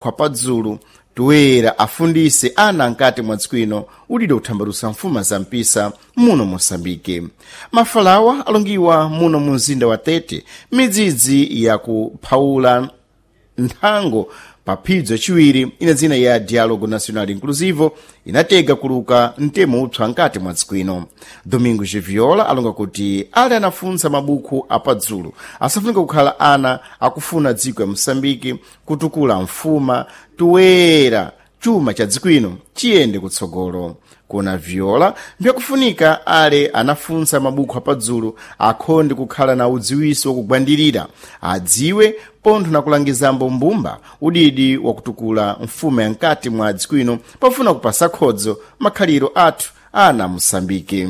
mabuku apadzulu toera afundise ana nkati mwa dziko ino ulide kuthambalusa mfuma za mpisa muno Mosambike. Mafalawa alongiwa muno mu mzinda wa Tete midzidzi ya kuphawula nthango pa phidzo yaciwiri ina dzina ya Dialogo Nacional Inclusivo inatega kuluka mtemo upsa nkati mwa dziko ino. Domingo Geviola alonga kuti ali anafunsa mabuku apadzulu asafunika kukhala ana akufuna dziko ya Mosambike kutukula mfuma toera chuma cha dziko ino chiyende kutsogolo. Kuna Viola mbyakufunika ale anafunsa mabuku apadzulu akhonde kukhala na udziwiso wakugwandirira adziwe pontho na kulangizambo mbumba udidi wakutukula mfuma ya nkati mwa dziko ino pafuna kupasa khodzo makhaliro athu ana Mosambike.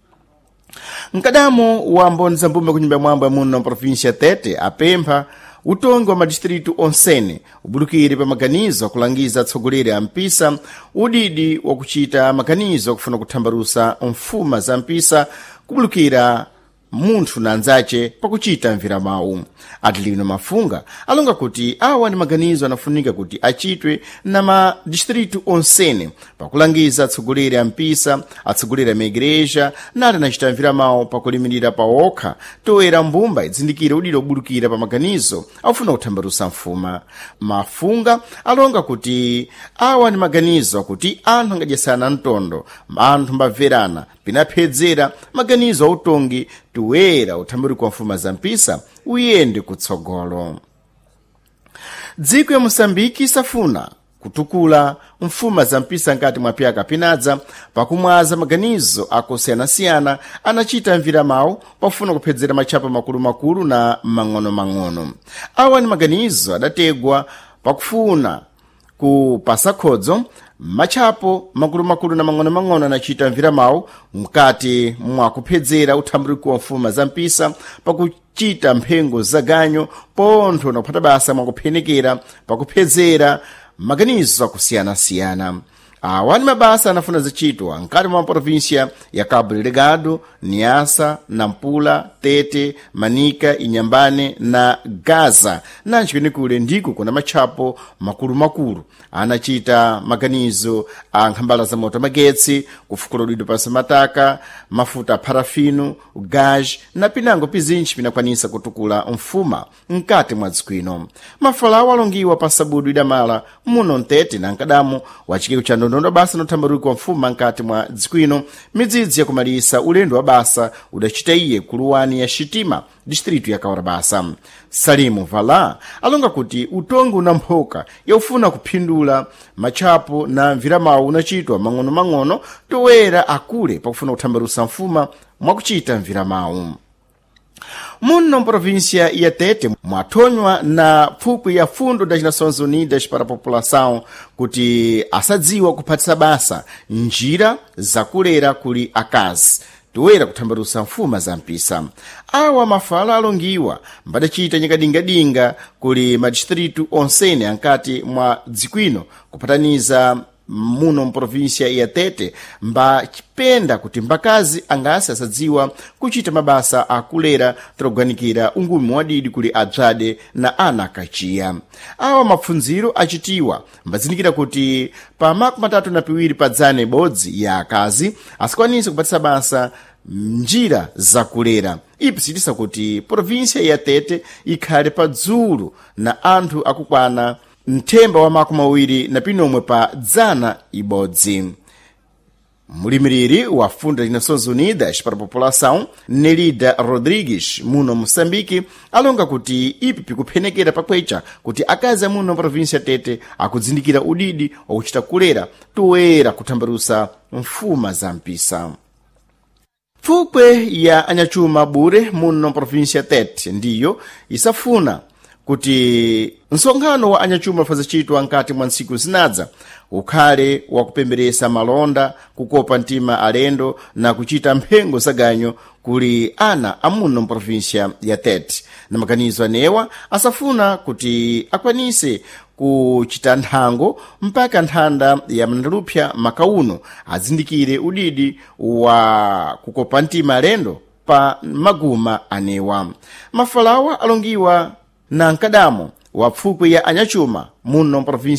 Mkadamo wa mboni za mbumba kunyumba mwambo ya muno provincia Tete apempha utongi wa madistritu onsene ubulukire pa maganizo akulangiza atsogoleri a mpisa udidi wakuchita maganizo akufuna kuthambalusa mfuma za mpisa kubulukira munthu na anzace pakuchita mvira mawu. Atilino Mafunga alonga kuti awa ni maganizo anafunika kuti achitwe na madistritu onsene pakulangiza atsogoleri a mpisa atsogoleri a maigreja nali anachita mvira mawu pakulimirira paokha toera mbumba idzindikire udidi obulukira pa maganizo afuna kuthambalusa mfuma. Mafunga alonga kuti awa ni maganizo akuti anthu angadyesana mtondo anthu mbabverana pinaphedzera maganizo autongi toera uthambaluko wa mfuma za mpisa uyende kutsogolo. Dziko ya Mosambiki isafuna kutukula mfuma za mpisa nkati mwa pyaka pinadza pakumwaza maganizo akosiyanasiyana anachita mvira mawu pafuna kuphedzera machapa makulu na mang'ono. Awa ni maganizo adategwa pakufuna kupasa khodzo machapo makulu na mang'ono anachita mvira mawu mkati mwa kuphedzera uthambaluko wa mfuma za mpisa pakuchita mphengo zaganyo pontho na kuphata basa mwakuphenekera pakuphedzera maganizo akusiyana-siyana. Awa ni mabasa anafuna zichitwa nkati mwa provincia ya Cabo Delgado, Niassa, Nampula, Tete, Manica, Inhambane na Gaza na nchikwenikule ndiko kuna machapo makulu anachita maganizo a nkhambala za moto magetsi kufukula udidi pasi mataka mafuta parafino gaz na pinango pizinchi pinakwanisa kutukula mfuma nkati mwa dziko ino. Mafalawa alongiwa pa sabudu idamala muno Ntete na nkadamu wachikeko cha ndondondo basa nothambaluko wa mfuma nkati mwa dziko ino midzidzi yakumalisa ulendo wa basa udachita iye kuluwani ya Xitima distritu ya Kawarabasa. Salimu Vala alonga kuti utongi unamphoka yaufuna kuphindula machapo na mvira mawu unachitwa mang'ono toera akule pakufuna kuthambalusa mfuma mwakuchita mvira mawu. Muno provincia ya Tete mwathonywa na pfupwi ya fundo das Nações Unidas para a população kuti asadziwa kuphatisa basa njira zakulera kuli akazi toera kuthambalusa mfuma za mpisa. Awa mafala alongiwa mbadachita nyakadingadinga kuli madistritu onsene ankati mwa dziko ino kupataniza muno mprovincia ya Tete mbachipenda kuti mbakazi angasi asadziwa kuchita mabasa akulera troganikira ungumi wadidi kuli adzade na ana akachiya. Awa mapfunziro achitiwa mbazindikira kuti pa maku matatu na piwiri padzane bodzi ya akazi asikwanise kupatisa basa njira zakulera. Ipi sitisa kuti provincia ya Tete ikhale padzulu na anthu akukwana mthemba wa maku mawiri na pinomwe pa dzana ibodzi. Mulimiriri wa fundo das Nações Unidas para a população Nelida Rodrigues muno Moçambique alonga kuti ipi pikuphenekera pakwecha kuti akazi muno provincia Tete akudzindikira udidi wakuchita kulera toera kuthambalusa mfuma za mpisa. Pfupwe ya anyachuma bure muno provincia Tete ndiyo isafuna kuti nsonkhano wa anyachuma fazachitwa nkati mwa ntsiku zinadza ukhale wakupemberesa malonda kukopa mtima alendo na kuchita mphengo zaganyo kuli ana amuno mprovincia ya Tete. Na maganizo anewa asafuna kuti akwanise kuchita nthango mpaka nthanda ya mandalupya makauno azindikire udidi wa kukopa mtima alendo pa maguma anewa. Mafalawa alongiwa na nkadamo wa pfupwe ya anyachuma muno provincia